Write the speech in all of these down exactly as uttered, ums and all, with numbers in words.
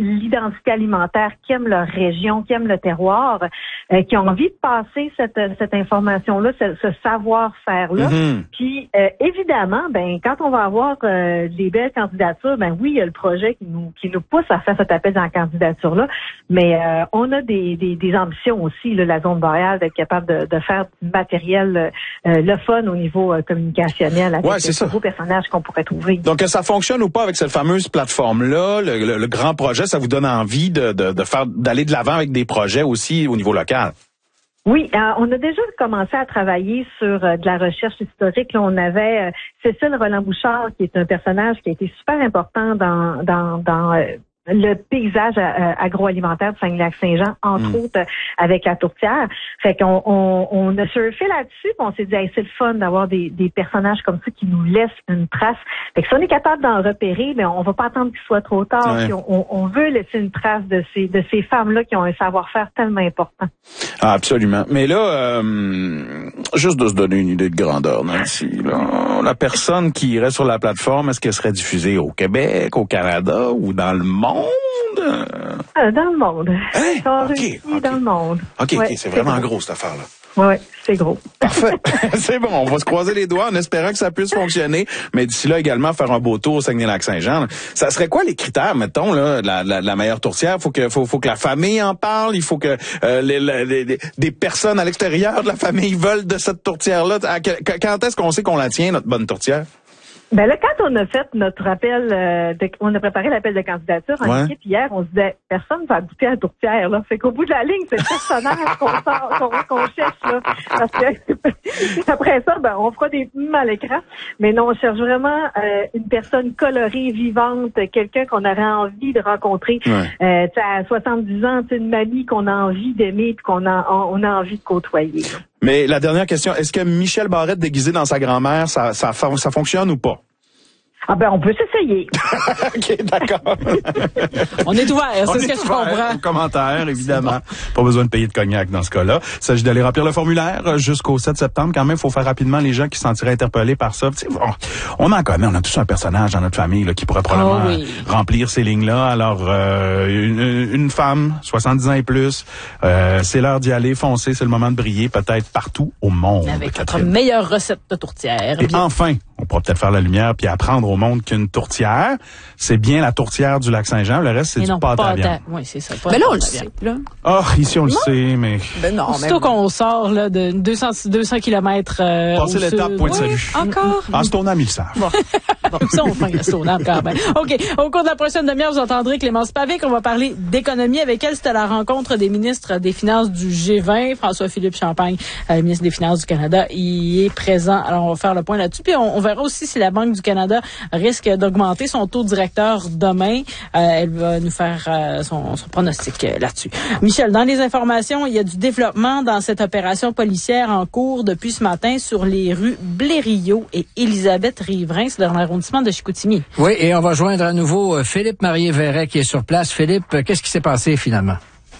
l'identité alimentaire, qui aiment leur région, qui aiment le terroir, euh, qui ont envie de passer cette, cette information-là, ce, ce savoir-faire-là. Mm-hmm. Puis, euh, évidemment, ben quand on va avoir euh, des belles candidatures, ben oui, il y a le projet qui nous qui nous pousse à faire cet appel dans la candidature-là, mais euh, on a des, des, des ambitions aussi, là, la zone boréale, d'être capable de, de faire du matériel euh, le fun au niveau euh, communicationnel avec ouais, les nouveaux personnages qu'on pourrait trouver. Donc, que ça fonctionne ou pas avec cette fameuse plateforme-là, le, le, le grand projet, ça vous donne envie de, de, de faire d'aller de l'avant avec des projets aussi au niveau local? Oui, euh, on a déjà commencé à travailler sur euh, de la recherche historique. Là, on avait euh, Cécile Roland-Bouchard, qui est un personnage qui a été super important dans dans dans euh, le paysage euh, agroalimentaire de Saguenay-Lac-Saint-Jean, entre mm. autres, euh, avec la tourtière. Fait qu'on on, on a surfé là-dessus, puis on s'est dit, hey, c'est le fun d'avoir des, des personnages comme ça qui nous laissent une trace. Fait que si on est capable d'en repérer, mais on va pas attendre qu'il soit trop tard. Ouais. Puis on, on veut laisser une trace de ces de ces femmes-là qui ont un savoir-faire tellement important. Ah, absolument. Mais là, euh, juste de se donner une idée de grandeur, Nancy, là, la personne qui irait sur la plateforme, est-ce qu'elle serait diffusée au Québec, au Canada ou dans le monde? Euh, dans le monde. Hein? Okay, okay. Dans le monde. OK, ouais, OK, c'est vraiment gros, gros cette affaire-là. Oui, c'est gros. Parfait. C'est bon, on va se croiser les doigts en espérant que ça puisse fonctionner, mais d'ici là également faire un beau tour au Saguenay-Lac-Saint-Jean. Ça serait quoi les critères, mettons, là, la, la, la meilleure tourtière? Faut que, faut, faut que la famille en parle, il faut que euh, les, les, les, des personnes à l'extérieur de la famille veulent de cette tourtière-là. À, quand est-ce qu'on sait qu'on la tient, notre bonne tourtière? Ben là, quand on a fait notre appel, euh, de, on a préparé l'appel de candidature en ouais. équipe hier, on se disait, personne va goûter à la tourtière, là. Fait qu'au bout de la ligne, c'est le personnage qu'on sort, qu'on, qu'on cherche, là. Parce que, après ça, ben, on fera des mimes à l'écran. Mais non, on cherche vraiment, euh, une personne colorée, vivante, quelqu'un qu'on aurait envie de rencontrer. Ouais. Euh, tu sais, à soixante-dix ans, tu sais, une mamie qu'on a envie d'aimer et qu'on a, on a envie de côtoyer, là. Mais la dernière question, est-ce que Michel Barrette déguisé dans sa grand-mère, ça, ça, ça fonctionne ou pas? Ah ben, on peut s'essayer. OK, d'accord. On est ouvert, c'est on ce que je comprends. Commentaire, évidemment. Pas besoin de payer de cognac dans ce cas-là. Il s'agit d'aller remplir le formulaire jusqu'au sept septembre. Quand même, il faut faire rapidement les gens qui se sentiraient interpellés par ça. On, on en connaît, on a tous un personnage dans notre famille là, qui pourrait probablement oh oui. remplir ces lignes-là. Alors, euh, une, une femme, soixante-dix ans et plus, euh, c'est l'heure d'y aller, foncer, c'est le moment de briller, peut-être partout au monde. Avec notre meilleure recette de tourtière. Et bien. Enfin, on pourra peut-être faire la lumière puis apprendre au monde qu'une tourtière, c'est bien la tourtière du Lac-Saint-Jean. Le reste, c'est et du pâte à viande. Oui, c'est ça. Mais là, on le sait. Là. Oh, ici, on le non. sait, mais... Ben non, Surtout mais... qu'on sort là, de deux cents kilomètres euh, Passer l'étape, point de oui, salut. Encore? En Stoneham, ils le savent. Bon, bon ça, on fait un Stoneham quand même. OK. Au cours de la prochaine demi-heure, vous entendrez Clémence Pavic. On va parler d'économie avec elle. C'était la rencontre des ministres des Finances du G vingt. François-Philippe Champagne, euh, le ministre des Finances du Canada, il est présent. Alors, on va faire le point là-dessus. Puis, on, on verra aussi si la Banque du Canada risque d'augmenter son taux directeur demain. Euh, elle va nous faire euh, son, son pronostic euh, là-dessus. Michel, dans les informations, il y a du développement dans cette opération policière en cours depuis ce matin sur les rues Blériot et Élisabeth-Riverain, c'est dans l'arrondissement de Chicoutimi. Oui, et on va joindre à nouveau Philippe Marié-Verret qui est sur place. Philippe, qu'est-ce qui s'est passé finalement?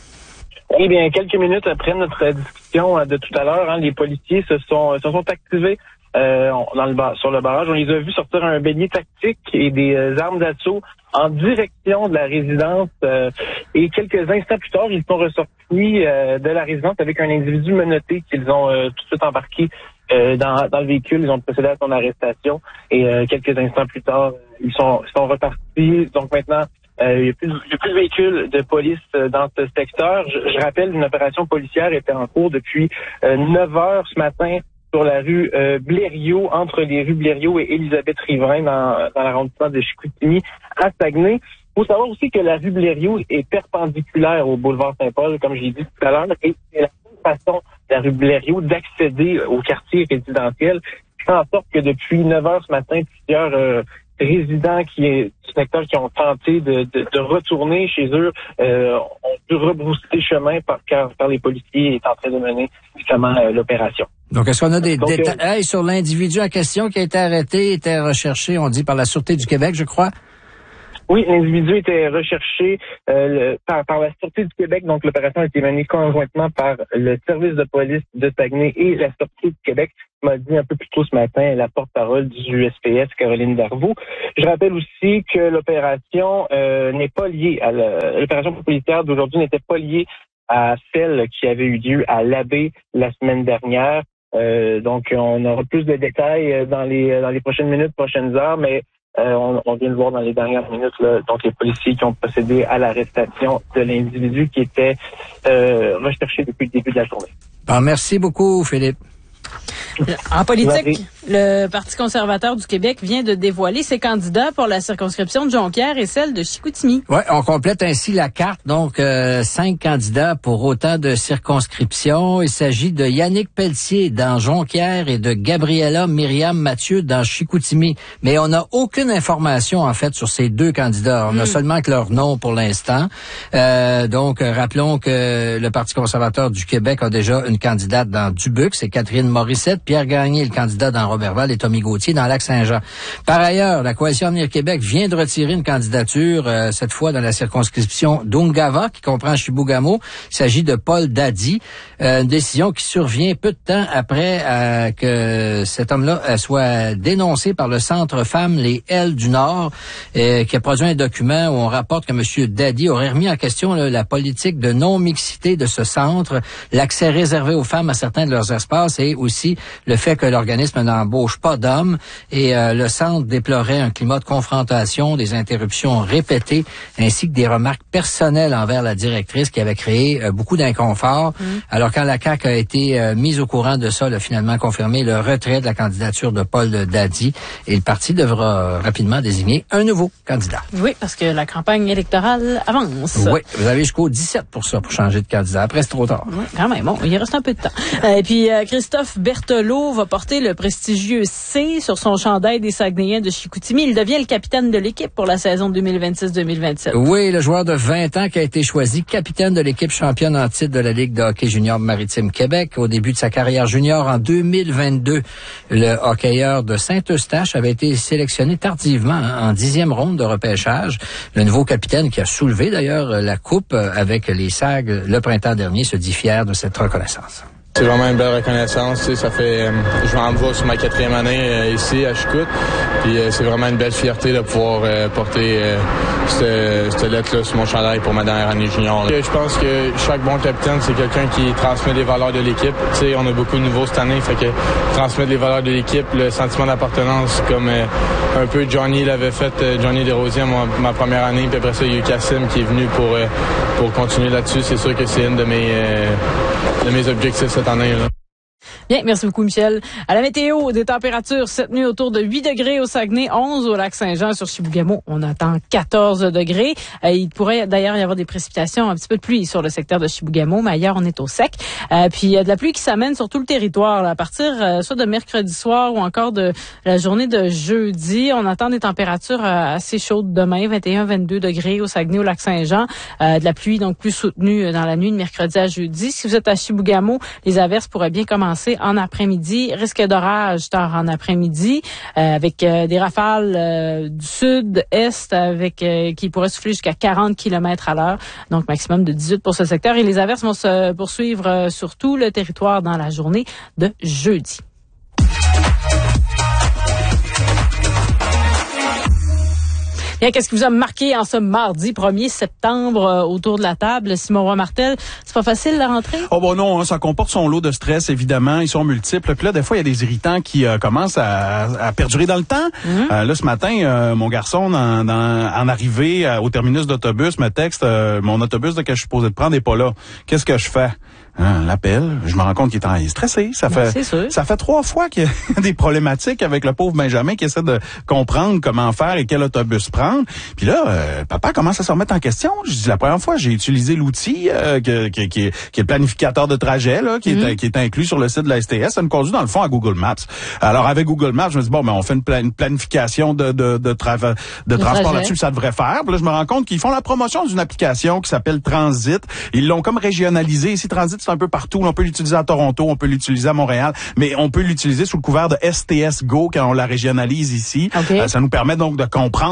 Eh bien, quelques minutes après notre discussion de tout à l'heure, hein, les policiers se sont, se sont activés Euh, dans le bar, sur le barrage. On les a vus sortir un bélier tactique et des euh, armes d'assaut en direction de la résidence euh, et quelques instants plus tard, ils sont ressortis euh, de la résidence avec un individu menotté qu'ils ont euh, tout de suite embarqué euh, dans, dans le véhicule. Ils ont procédé à son arrestation et euh, quelques instants plus tard, ils sont, ils sont repartis. Donc maintenant, euh, il n'y a plus, il y a plus de véhicules de police euh, dans ce secteur. Je, je rappelle, une opération policière était en cours depuis euh, neuf heures ce matin sur la rue euh, Blériot, entre les rues Blériot et Élisabeth-Riverain dans, dans l'arrondissement de Chicoutimi à Saguenay. Il faut savoir aussi que la rue Blériot est perpendiculaire au boulevard Saint-Paul, comme j'ai dit tout à l'heure, et c'est la seule façon de la rue Blériot d'accéder au quartier résidentiel. Ce qui fait en sorte que depuis neuf heures ce matin, plusieurs euh, résidents qui est, du secteur qui ont tenté de, de, de retourner chez eux euh, ont dû rebrousser chemin par, car, par les policiers est en train de mener justement euh, l'opération. Donc, est-ce qu'on a des Donc, détails euh, sur l'individu en question qui a été arrêté, était recherché, on dit, par la Sûreté du Québec, je crois? Oui, l'individu était recherché euh, le, par, par la Sûreté du Québec. Donc, l'opération a été menée conjointement par le service de police de Saguenay et la Sûreté du Québec, m'a dit un peu plus tôt ce matin la porte-parole du S P S, Caroline Darvaux. Je rappelle aussi que l'opération euh, n'est pas liée à la, l'opération policière d'aujourd'hui n'était pas liée à celle qui avait eu lieu à l'Abbé la semaine dernière. Euh, donc, on aura plus de détails dans les dans les prochaines minutes, prochaines heures, mais Euh, on, on vient de voir dans les dernières minutes là, donc les policiers qui ont procédé à l'arrestation de l'individu qui était euh, recherché depuis le début de la journée. Bon, merci beaucoup, Philippe. En politique, le Parti conservateur du Québec vient de dévoiler ses candidats pour la circonscription de Jonquière et celle de Chicoutimi. Oui, on complète ainsi la carte. Donc, euh, cinq candidats pour autant de circonscriptions. Il s'agit de Yannick Pelletier dans Jonquière et de Gabriela Myriam Mathieu dans Chicoutimi. Mais on n'a aucune information, en fait, sur ces deux candidats. On n'a mm. seulement que leur nom pour l'instant. Euh, donc, rappelons que le Parti conservateur du Québec a déjà une candidate dans Dubuque, c'est Catherine Morissette. Pierre Gagné, le candidat dans Roberval, et Tommy Gauthier dans Lac-Saint-Jean. Par ailleurs, la Coalition Avenir Québec vient de retirer une candidature, euh, cette fois dans la circonscription d'Ungava, qui comprend Chibougamau. Il s'agit de Paul Dady. Euh, une décision qui survient peu de temps après euh, que cet homme-là euh, soit dénoncé par le Centre Femmes Les L du Nord, euh, qui a produit un document où on rapporte que M. Dady aurait remis en question là, la politique de non-mixité de ce centre, l'accès réservé aux femmes à certains de leurs espaces et aussi le fait que l'organisme n'embauche pas d'hommes et euh, le centre déplorait un climat de confrontation, des interruptions répétées ainsi que des remarques personnelles envers la directrice qui avait créé euh, beaucoup d'inconfort. Mmh. Alors quand la C A Q a été euh, mise au courant de ça, elle a finalement confirmé le retrait de la candidature de Paul Dady et le parti devra euh, rapidement désigner un nouveau candidat. Oui, parce que la campagne électorale avance. Oui, vous avez jusqu'au dix-sept pour ça, pour changer de candidat. Après, c'est trop tard. Oui, quand même. Bon, il reste un peu de temps. Euh, et puis, euh, Christophe Berthelot va porter le prestigieux C sur son chandail des Saguenayens de Chicoutimi. Il devient le capitaine de l'équipe pour la saison deux mille vingt-six deux mille vingt-sept. Oui, le joueur de vingt ans qui a été choisi capitaine de l'équipe championne en titre de la Ligue de hockey junior maritime Québec. Au début de sa carrière junior en deux mille vingt-deux, le hockeyeur de Saint-Eustache avait été sélectionné tardivement hein, en dixième ronde de repêchage. Le nouveau capitaine qui a soulevé d'ailleurs la coupe avec les Sags le printemps dernier se dit fier de cette reconnaissance. C'est vraiment une belle reconnaissance. Tu sais, ça fait, euh, je m'en vais sur ma quatrième année euh, ici à Chicout. Puis euh, c'est vraiment une belle fierté de pouvoir euh, porter euh, cette, cette lettre-là sur mon chandail pour ma dernière année junior. Là. Je pense que chaque bon capitaine, c'est quelqu'un qui transmet les valeurs de l'équipe. Tu sais, on a beaucoup de nouveaux cette année, fait que transmettre les valeurs de l'équipe, le sentiment d'appartenance, comme euh, un peu Johnny l'avait fait, euh, Johnny Desrosiers, ma, ma première année. Puis après ça, il y a eu Cassim qui est venu pour euh, pour continuer là-dessus. C'est sûr que c'est une de mes euh, de mes objectifs cette année. Là. Bien, merci beaucoup, Michel. À la météo, des températures cette nuit autour de huit degrés au Saguenay, onze au Lac-Saint-Jean. Sur Chibougamau, on attend quatorze degrés. Euh, il pourrait d'ailleurs y avoir des précipitations, un petit peu de pluie sur le secteur de Chibougamau, mais ailleurs, on est au sec. Euh, puis, il y a de la pluie qui s'amène sur tout le territoire. Là, à partir euh, soit de mercredi soir ou encore de la journée de jeudi, on attend des températures euh, assez chaudes demain, vingt et un à vingt-deux degrés au Saguenay, au Lac-Saint-Jean. Euh, de la pluie donc plus soutenue dans la nuit de mercredi à jeudi. Si vous êtes à Chibougamau, les averses pourraient bien commencer en après-midi. Risque d'orage tard en après-midi euh, avec euh, des rafales euh, du sud-est avec euh, qui pourraient souffler jusqu'à quarante kilomètres à l'heure. Donc maximum de dix-huit pour ce secteur. Et les averses vont se poursuivre euh, sur tout le territoire dans la journée de jeudi. Bien, qu'est-ce qui vous a marqué en ce mardi premier septembre euh, autour de la table, Simon Roy-Martel? C'est pas facile la rentrée? Oh bon non, hein, ça comporte son lot de stress, évidemment. Ils sont multiples. Puis là, des fois, il y a des irritants qui euh, commencent à, à perdurer dans le temps. Mm-hmm. Euh, là, ce matin, euh, mon garçon, dans, dans, en arrivée euh, au terminus d'autobus, me texte, euh, mon autobus que je suis supposé de prendre n'est pas là. Qu'est-ce que je fais? Hein, l'appel, je me rends compte qu'il est stressé. Ça fait, c'est sûr. Ça fait trois fois qu'il y a des problématiques avec le pauvre Benjamin qui essaie de comprendre comment faire et quel autobus prendre. Puis là, euh, papa commence à se remettre en question. Je dis la première fois, j'ai utilisé l'outil euh, que, que, qui, est, qui est le planificateur de trajet, là, qui, mm-hmm. est, qui est inclus sur le site de la S T S. Ça me conduit dans le fond à Google Maps. Alors avec Google Maps, je me dis bon, ben on fait une, plan, une planification de de de, trava, de transport là-dessus, ça devrait faire. Puis là, je me rends compte qu'ils font la promotion d'une application qui s'appelle Transit. Ils l'ont comme régionalisé. Ici, Transit, c'est un peu partout. On peut l'utiliser à Toronto, on peut l'utiliser à Montréal, mais on peut l'utiliser sous le couvert de S T S Go quand on la régionalise ici. Okay. Euh, ça nous permet donc de comprendre où sont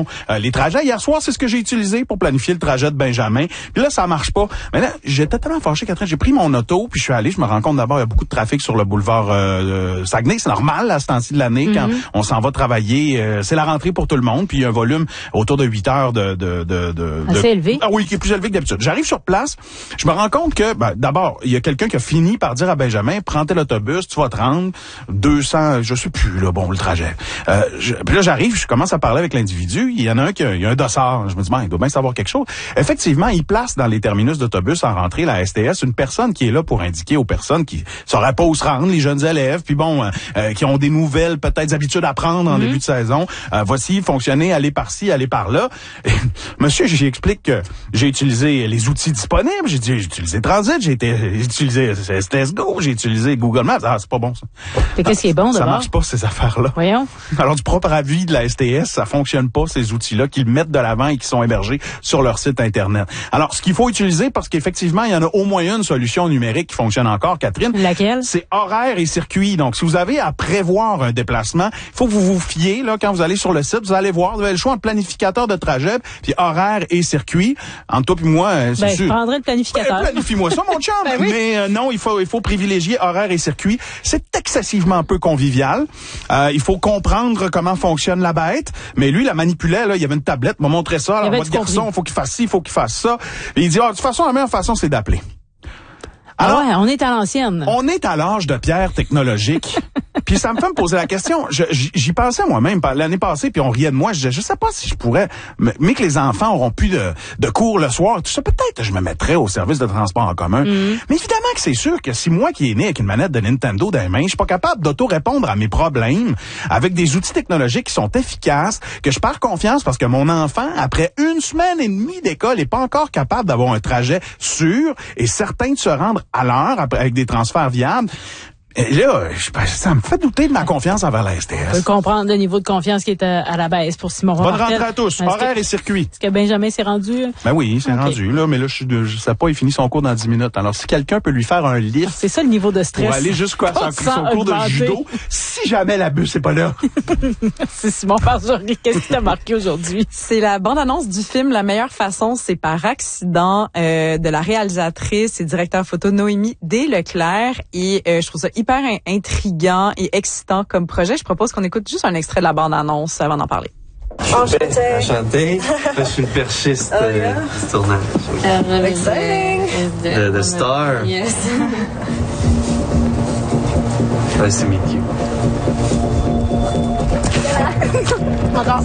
euh, les trajets. Hier soir, c'est ce que j'ai utilisé pour planifier le trajet de Benjamin. Puis là, ça marche pas. Mais là, j'étais tellement fâché, Catherine, j'ai pris mon auto, puis je suis allé, je me rends compte d'abord, il y a beaucoup de trafic sur le boulevard euh, Saguenay. C'est normal à ce temps-ci de l'année, mm-hmm. quand on s'en va travailler. Euh, c'est la rentrée pour tout le monde, puis il y a un volume autour de huit heures de... de, de, de Assez de, élevé. Ah oui, qui est plus élevé que d'habitude. J'arrive sur place, je me rends compte que, ben, d'abord, il y a quelqu'un qui a fini par dire à Benjamin, prends tel autobus, tu vas te rendre deux cents, je sais plus, là, bon, le trajet. Euh, je, puis là, j'arrive, je commence à parler avec l'individu, il y en a un qui a, il y a un dossard. Je me dis, ben, il doit bien savoir quelque chose. Effectivement, il place dans les terminus d'autobus en rentrée, la S T S, une personne qui est là pour indiquer aux personnes qui sauraient pas où se rendre, les jeunes élèves, puis bon, euh, qui ont des nouvelles, peut-être habitudes à prendre en mm-hmm. début de saison. Euh, voici, fonctionner, aller par-ci, aller par-là. Et, monsieur, j'explique que j'ai utilisé les outils disponibles, j'ai, dit, j'ai utilisé Transit, j'ai, été, j'ai utilisé S T S Go, j'ai utilisé Google Maps. Ah, c'est pas bon, ça. Mais qu'est-ce qui est bon, d'abord? Ça marche pas, ces affaires-là. Voyons. Alors, du propre avis de la S T S, ça fonctionne pas, ces outils-là, qu'ils mettent de l'avant et qui sont hébergés sur leur site Internet. Alors, ce qu'il faut utiliser, parce qu'effectivement, il y en a au moins une solution numérique qui fonctionne encore, Catherine. Laquelle? C'est horaire et circuit. Donc, si vous avez à prévoir un déplacement, il faut que vous vous fiez, là, quand vous allez sur le site, vous allez voir, vous avez le choix entre planificateur de trajet, puis horaire et circuit. Entre toi puis moi, c'est ben, sûr. Je prendrais le planificateur. Ben, planifie-moi ça, mon chum. Ben oui. Mais euh, non, il faut, il faut privilégier horaire et circuit. C'est excessivement peu convivial. Euh, il faut comprendre comment fonctionne la bête. Mais lui, il la manipulait, là, il y avait une tablette, m'a montré ça. Alors, votre garçon, il faut qu'il fasse ci, il faut qu'il fasse ça. Et il dit, ah, de toute façon, la meilleure façon, c'est d'appeler. Alors, ah ouais, on est à l'ancienne. On est à l'âge de pierre technologique. Puis ça me fait me poser la question. Je, j'y pensais moi-même l'année passée, puis on riait de moi. Je disais, je sais pas si je pourrais, mais que les enfants auront plus de, de cours le soir, tout ça, peut-être je me mettrais au service de transport en commun. Mm. Mais évidemment que c'est sûr que si moi qui est né avec une manette de Nintendo dans les mains, je suis pas capable d'auto-répondre à mes problèmes avec des outils technologiques qui sont efficaces, que je perds confiance parce que mon enfant, après une semaine et demie d'école, est pas encore capable d'avoir un trajet sûr et certain de se rendre à l'heure avec des transferts viables. Et là, je, ça me fait douter de ma confiance envers la S T S. On peut comprendre le niveau de confiance qui est à, à la baisse pour Simon Bonne rentrée à tous. Horaire que, et circuit. Est-ce que Benjamin s'est rendu? Ben oui, c'est okay. rendu, là. Mais là, je, je sais pas, il finit son cours dans dix minutes. Alors, si quelqu'un peut lui faire un lift. C'est ça le niveau de stress. Pour aller jusqu'à son, son cours de judo, si jamais la bus n'est pas là. C'est Simon Fargerie. Qu'est-ce qui t'a marqué aujourd'hui? C'est la bande-annonce du film La meilleure façon, c'est par accident, euh, de la réalisatrice et directeur photo Noémie Desleclerc. Et euh, je trouve ça hyper intriguant et excitant comme projet. Je propose qu'on écoute juste un extrait de la bande-annonce avant d'en parler. Enchanté. Enchanté. Je suis le perchiste oh, yeah. euh, du tournage. Uh, exciting. The, the star. Yes. Nice to meet you. Encore.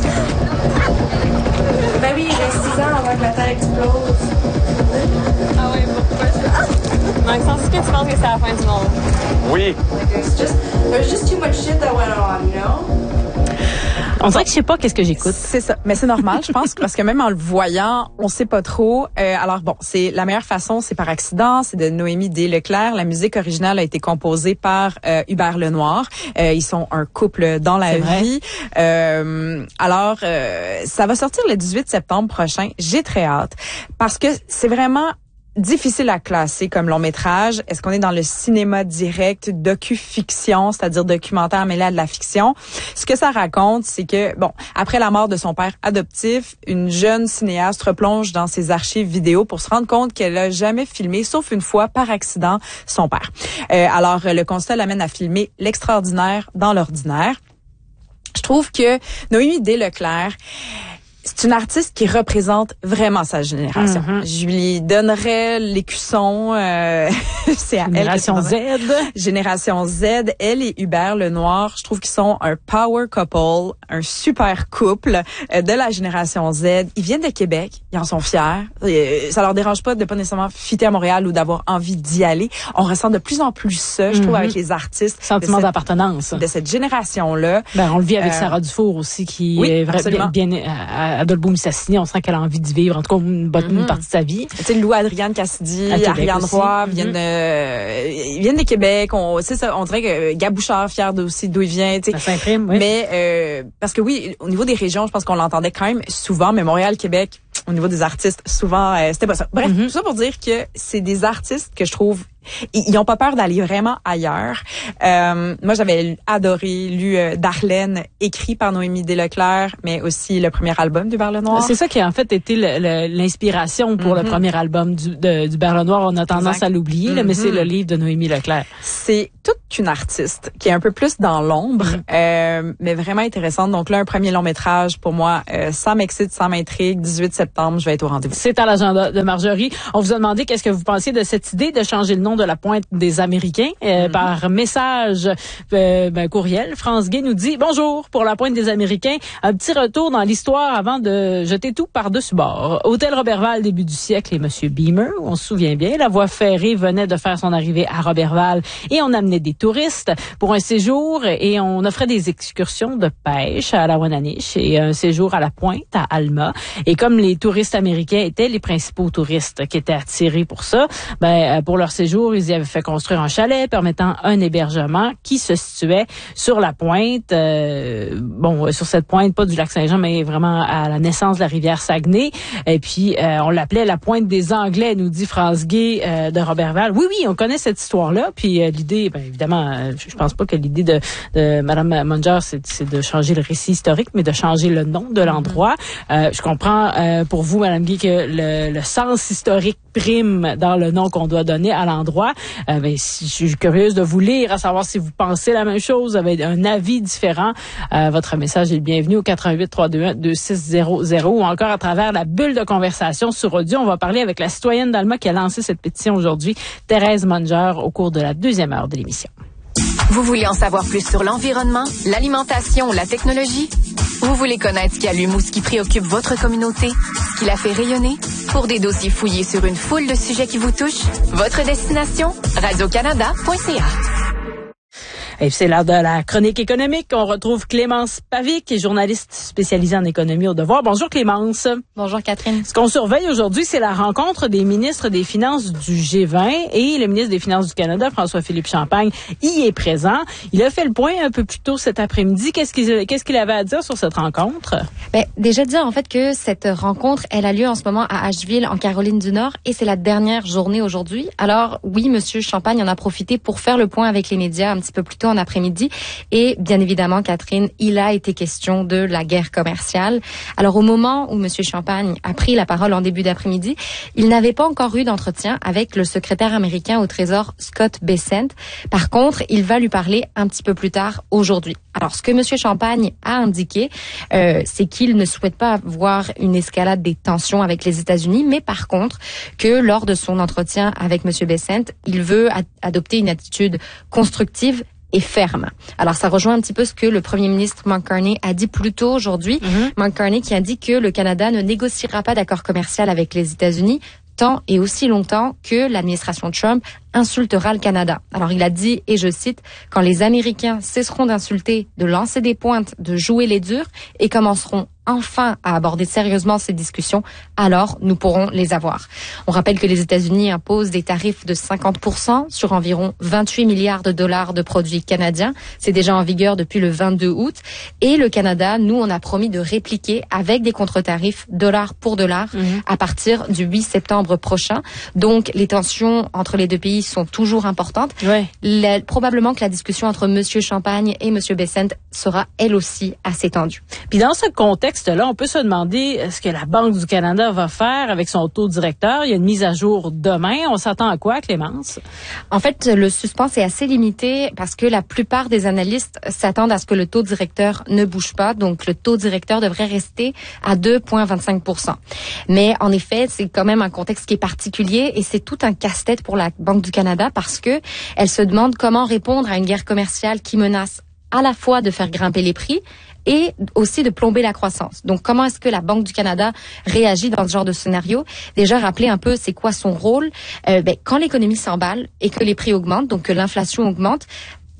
Ben oui, il reste six ans avant que la Terre explose. Ah oui, pourquoi ça? Maxence, est-ce que tu penses que c'est la fin du monde? Oui. There's just, there's just too much shit that went on, you know? On dirait que je sais pas qu'est-ce que j'écoute. C'est ça, mais c'est normal, je pense, parce que même en le voyant, on sait pas trop. Euh, alors bon, c'est la meilleure façon, c'est par accident, c'est de Noémie Desleclerc. La musique originale a été composée par euh, Hubert Lenoir. Euh, ils sont un couple dans la vie. Euh, alors, euh, ça va sortir le dix-huit septembre prochain. J'ai très hâte parce que c'est vraiment difficile à classer comme long métrage. Est-ce qu'on est dans le cinéma direct, docu-fiction, c'est-à-dire documentaire mêlé à de la fiction? Ce que ça raconte, c'est que, bon, après la mort de son père adoptif, une jeune cinéaste replonge dans ses archives vidéo pour se rendre compte qu'elle a jamais filmé, sauf une fois, par accident, son père. Euh, alors, le constat l'amène à filmer l'extraordinaire dans l'ordinaire. Je trouve que Noémie Desleclerc, c'est une artiste qui représente vraiment sa génération. Mm-hmm. Je lui donnerais l'écusson. Euh, c'est à Génération elle. Génération Z. Génération Z. Elle et Hubert Lenoir, je trouve qu'ils sont un power couple, un super couple euh, de la Génération Z. Ils viennent de Québec. Ils en sont fiers. Et ça leur dérange pas de pas nécessairement fitter à Montréal ou d'avoir envie d'y aller. On ressent de plus en plus ça, je mm-hmm. trouve, avec les artistes. Sentiment de cette, d'appartenance. De cette génération-là. Ben, on le vit avec euh, Sarah Dufour aussi, qui oui, est vraiment bien... bien à, à Dolbeau-Mistassini, on sent qu'elle a envie d'y vivre, en tout cas une bonne mm-hmm. partie de sa vie. Tu sais, Lou Adrienne Cassidy, Ariane Roy, mm-hmm. viennent de, ils viennent de Québec. On, c'est ça, on dirait que Gabouchard, fier aussi d'où il vient. Tu sais. Ça s'imprime, oui. Mais euh, parce que oui, au niveau des régions, je pense qu'on l'entendait quand même souvent, mais Montréal, Québec, au niveau des artistes, souvent, euh, c'était pas ça. Bref, mm-hmm. tout ça pour dire que c'est des artistes que je trouve ils n'ont pas peur d'aller vraiment ailleurs. Euh, moi, j'avais adoré, lu euh, Darlene, écrit par Noémie Desleclerc, mais aussi le premier album du Hubert Lenoir. C'est ça qui a en fait été le, le, l'inspiration pour mm-hmm. le premier album du, de, du Hubert Lenoir. On a tendance exact. à l'oublier, mm-hmm. là, mais c'est le livre de Noémie Leclerc. C'est toute une artiste qui est un peu plus dans l'ombre, mm-hmm. euh, mais vraiment intéressante. Donc là, un premier long métrage pour moi, euh, ça m'excite, ça m'intrigue. dix-huit septembre, je vais être au rendez-vous. C'est à l'agenda de Marjorie. On vous a demandé qu'est-ce que vous pensiez de cette idée de changer le nom de la pointe des Américains euh, mm-hmm. par message euh, ben, courriel. France Gay nous dit bonjour pour la pointe des Américains. Un petit retour dans l'histoire avant de jeter tout par-dessus bord. Hôtel Roberval, début du siècle, et Monsieur Beamer, on se souvient bien, la voie ferrée venait de faire son arrivée à Roberval et on amenait des touristes pour un séjour et on offrait des excursions de pêche à la Wananiche et un séjour à la pointe à Alma. Et comme les touristes américains étaient les principaux touristes qui étaient attirés pour ça, ben pour leur séjour, ils y avaient fait construire un chalet permettant un hébergement qui se situait sur la pointe, euh, bon, sur cette pointe, pas du lac Saint-Jean, mais vraiment à la naissance de la rivière Saguenay. Et puis, euh, on l'appelait la pointe des Anglais, nous dit France Gay euh, de Roberval. Oui, oui, on connaît cette histoire-là. Puis euh, l'idée, ben, évidemment, euh, je pense pas que l'idée de, de Mme Munger, c'est, c'est de changer le récit historique, mais de changer le nom de l'endroit. Euh, je comprends euh, pour vous, Mme Gay, que le, le sens historique prime dans le nom qu'on doit donner à l'endroit. Euh, ben, si, je suis curieuse de vous lire, à savoir si vous pensez la même chose, avec un avis différent. Euh, votre message est le bienvenu au quatre un huit, trois deux un, deux six zéro zéro ou encore à travers la bulle de conversation sur audio. On va parler avec la citoyenne d'Alma qui a lancé cette pétition aujourd'hui, Thérèse Munger, au cours de la deuxième heure de l'émission. Vous voulez en savoir plus sur l'environnement, l'alimentation ou la technologie? Vous voulez connaître ce qui allume ou ce qui préoccupe votre communauté? Ce qui la fait rayonner? Pour des dossiers fouillés sur une foule de sujets qui vous touchent, votre destination? radio canada point c a. Et c'est l'heure de la chronique économique. On retrouve Clémence Pavic, qui est journaliste spécialisée en économie au Devoir. Bonjour Clémence. Bonjour Catherine. Ce qu'on surveille aujourd'hui, c'est la rencontre des ministres des Finances du G vingt et le ministre des Finances du Canada, François-Philippe Champagne, y est présent. Il a fait le point un peu plus tôt cet après-midi. Qu'est-ce qu'il, qu'est-ce qu'il avait à dire sur cette rencontre? Ben, déjà dire en fait que cette rencontre, elle a lieu en ce moment à Asheville, en Caroline du Nord, et c'est la dernière journée aujourd'hui. Alors oui, Monsieur Champagne en a profité pour faire le point avec les médias un petit peu plus tôt en après-midi. Et bien évidemment, Catherine, il a été question de la guerre commerciale. Alors au moment où M. Champagne a pris la parole en début d'après-midi, il n'avait pas encore eu d'entretien avec le secrétaire américain au Trésor, Scott Bessent. Par contre, il va lui parler un petit peu plus tard aujourd'hui. Alors ce que M. Champagne a indiqué, euh, c'est qu'il ne souhaite pas voir une escalade des tensions avec les États-Unis, mais par contre que lors de son entretien avec M. Bessent, il veut ad- adopter une attitude constructive et ferme. Alors, ça rejoint un petit peu ce que le premier ministre Mark Carney a dit plus tôt aujourd'hui. Mm-hmm. Mark Carney qui a dit que le Canada ne négociera pas d'accord commercial avec les États-Unis tant et aussi longtemps que l'administration Trump insultera le Canada. Alors, il a dit, et je cite, « Quand les Américains cesseront d'insulter, de lancer des pointes, de jouer les durs et commenceront enfin à aborder sérieusement ces discussions, alors nous pourrons les avoir. » On rappelle que les États-Unis imposent des tarifs de cinquante pour cent sur environ vingt-huit milliards de dollars de produits canadiens. C'est déjà en vigueur depuis le vingt-deux août. Et le Canada, nous, on a promis de répliquer avec des contre-tarifs dollar pour dollar mmh. à partir du huit septembre prochain. Donc, les tensions entre les deux pays sont toujours importantes. Ouais. La, probablement que la discussion entre M. Champagne et M. Bessent sera, elle aussi, assez tendue. Puis dans ce contexte-là, on peut se demander ce que la Banque du Canada va faire avec son taux directeur. Il y a une mise à jour demain. On s'attend à quoi, Clémence? En fait, le suspense est assez limité parce que la plupart des analystes s'attendent à ce que le taux directeur ne bouge pas. Donc, le taux directeur devrait rester à deux virgule vingt-cinq pour cent. Mais en effet, c'est quand même un contexte qui est particulier et c'est tout un casse-tête pour la Banque du Canada parce que elle se demande comment répondre à une guerre commerciale qui menace à la fois de faire grimper les prix et aussi de plomber la croissance. Donc, comment est-ce que la Banque du Canada réagit dans ce genre de scénario? Déjà, rappeler un peu c'est quoi son rôle. Euh, ben, quand l'économie s'emballe et que les prix augmentent, donc que l'inflation augmente,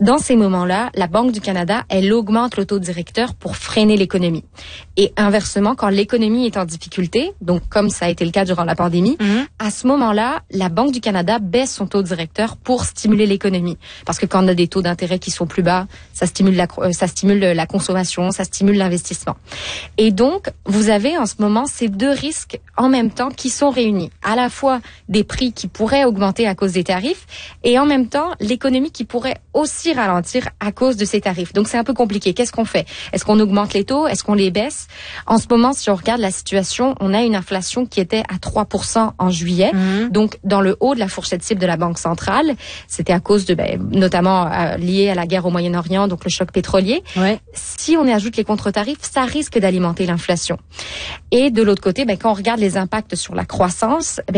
Dans ces moments-là, la Banque du Canada, elle augmente le taux directeur pour freiner l'économie. Et inversement, quand l'économie est en difficulté, donc comme ça a été le cas durant la pandémie, mm-hmm. à ce moment-là, la Banque du Canada baisse son taux directeur pour stimuler l'économie. Parce que quand on a des taux d'intérêt qui sont plus bas, ça stimule la, ça stimule la consommation, ça stimule l'investissement. Et donc, vous avez en ce moment ces deux risques en même temps qui sont réunis. À la fois des prix qui pourraient augmenter à cause des tarifs et en même temps l'économie qui pourrait aussi ralentir à cause de ces tarifs. Donc c'est un peu compliqué. Qu'est-ce qu'on fait? Est-ce qu'on augmente les taux? Est-ce qu'on les baisse? En ce moment, si on regarde la situation, on a une inflation qui était à trois pour cent en juillet, mmh. donc dans le haut de la fourchette cible de la Banque centrale. C'était à cause de, ben, notamment euh, lié à la guerre au Moyen-Orient, donc le choc pétrolier. Ouais. Si on y ajoute les contre-tarifs, ça risque d'alimenter l'inflation. Et de l'autre côté, ben, quand on regarde les impacts sur la croissance, ben,